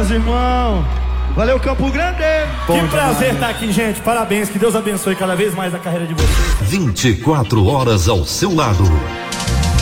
meus irmãos. Valeu, Campo Grande. Que prazer estar aqui, gente. Parabéns, que Deus abençoe cada vez mais a carreira de vocês. 24 horas ao seu lado.